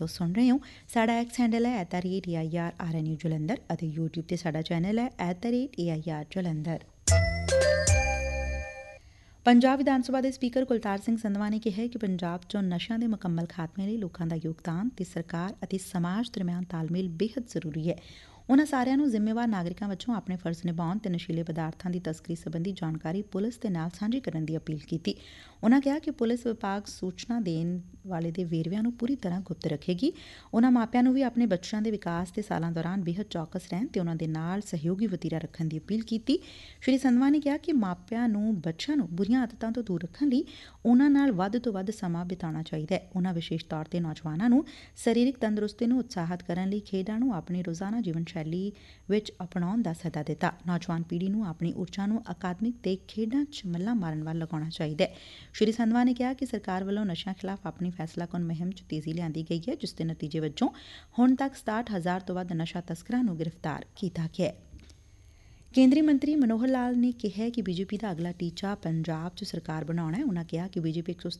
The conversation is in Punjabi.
ਤੋਂ ਸੁਣ ਰਹੇ ਹੋ। ਸਾਡਾ ਐਕਸ ਹੈਂਡਲ ਹੈ @AIRRNU ਜਲੰਧਰ ਅਤੇ YouTube ਤੇ ਸਾਡਾ ਚੈਨਲ ਹੈ @AIR ਜਲੰਧਰ। ਪੰਜਾਬ ਵਿਧਾਨ ਸਭਾ ਦੇ ਸਪੀਕਰ ਕੁਲਤਾਰ ਸਿੰਘ ਸੰਧਵਾ ਨੇ ਕਿਹਾ ਕਿ ਪੰਜਾਬ 'ਚੋਂ ਨਸ਼ਿਆਂ ਦੇ ਮੁਕੰਮਲ ਖਾਤਮੇ ਲਈ ਲੋਕਾਂ ਦਾ ਯੋਗਦਾਨ ਤੇ ਸਰਕਾਰ ਅਤੇ ਸਮਾਜ ਦਰਮਿਆਨ ਤਾਲਮੇਲ ਬੇਹੱਦ ਜ਼ਰੂਰੀ ਹੈ। ਉਨੂਾਂ ਸਾਰਿਆਂ ਨੂੰ ਜ਼ਿੰਮੇਵਾਰ ਨਾਗਰਿਕਾਂ ਵਜੋਂ ਆਪਣੇ ਫਰਜ਼ ਨਿਭਾਉਣ ਤੇ ਨਸ਼ੀਲੇ ਪਦਾਰਥਾਂ ਦੀ ਤਸਕਰੀ ਸਬੰਧੀ ਜਾਣਕਾਰੀ ਪੁਲਿਸ ਦੇ ਨਾਲ ਸਾਂਝੀ ਕਰਨ ਦੀ ਅਪੀਲ ਕੀਤੀ। ਉਨੂਾਂ ਕਿਹਾ ਕਿ ਪੁਲਿਸ ਵਿਭਾਗ ਸੂਚਨਾ ਦੇਣ ਵਾਲੇ ਦੇ ਵੇਰਵਿਆਂ ਨੂੰ ਪੂਰੀ ਤਰ੍ਹਾਂ ਗੁਪਤ ਰੱਖੇਗੀ। ਉਨੂਾਂ ਮਾਪਿਆਂ ਨੂੰ ਵੀ ਆਪਣੇ ਬੱਚਿਆਂ ਦੇ ਵਿਕਾਸ ਦੇ ਸਾਲਾਂ ਦੌਰਾਨ ਬੇਹੱਦ ਚੌਕਸ ਰਹਿਣ ਤੇ ਉਨੂਾਂ ਦੇ ਨਾਲ ਸਹਿਯੋਗੀ ਵਤੀਰਾ ਰੱਖਣ ਦੀ ਅਪੀਲ ਕੀਤੀ। ਸ੍ਰੀ ਸੰਧਵਾ ਨੇ ਕਿਹਾ ਕਿ ਮਾਪਿਆਂ ਨੂੰ ਬੱਚਿਆਂ ਨੂੰ ਬੁਰੀਆਂ ਆਦਤਾਂ ਤੋਂ ਦੂਰ ਰੱਖਣ ਲਈ ਉਨੂਾਂ ਨਾਲ ਵੱਧ ਤੋਂ ਵੱਧ ਸਮਾਂ ਬਿਤਾਉਣਾ ਚਾਹੀਦਾ ਹੈ। ਉਨੂਾਂ ਵਿਸ਼ੇਸ਼ ਤੌਰ ਤੇ ਨੌਜਵਾਨਾਂ ਨੂੰ ਸਰੀਰਕ ਤੰਦਰੁਸਤੀ ਨੂੰ ਉਤਸ਼ਾਹਿਤ ਕਰਨ ਲਈ ਖੇਡਾਂ ਨੂੰ ਆਪਣੀ ਰੋਜ਼ਾਨਾ ਜੀਵਨ ਸ਼ੈਲੀ ਵਿੱਚ ਅਪਣਾਉਣ ਦਾ ਸੱਦਾ ਦਿੱਤਾ। ਨੌਜਵਾਨ ਪੀੜ੍ਹੀ ਨੂੰ ਆਪਣੀ ਊਰਜਾ ਨੂੰ ਅਕਾਦਮਿਕ ਤੇ ਖੇਡਾਂ 'ਚ ਮੱਲਾਂ ਮਾਰਨ ਵੱਲ ਲਗਾਉਣਾ ਚਾਹੀਦਾ ਹੈ। ਸ੍ਰੀ ਸੰਧਵਾ ਨੇ ਕਿਹਾ ਕਿ ਸਰਕਾਰ ਵੱਲੋਂ ਨਸ਼ਿਆਂ ਖਿਲਾਫ਼ ਆਪਣੀ ਫੈਸਲਾਕੁੰਨ ਮੁਹਿੰਮ 'ਚ ਤੇਜ਼ੀ ਲਿਆਂਦੀ ਗਈ ਹੈ, ਜਿਸ ਦੇ ਨਤੀਜੇ ਵਜੋਂ ਹੁਣ ਤੱਕ 67,000 ਤੋਂ ਵੱਧ ਨਸ਼ਾ ਤਸਕਰਾਂ ਨੂੰ ਗ੍ਰਿਫਤਾਰ ਕੀਤਾ ਗਿਆ ਹੈ। ਕੇਂਦਰੀ ਮੰਤਰੀ ਮਨੋਹਰ ਲਾਲ ਨੇ ਕਿਹਾ ਕਿ ਬੀਜੇਪੀ ਦਾ ਅਗਲਾ ਟੀਚਾ ਪੰਜਾਬ 'ਚ ਸਰਕਾਰ ਬਣਾਉਣਾ ਹੈ। ਉਨੂਾਂ ਕਿਹਾ ਕਿ ਬੀਜੇਪੀ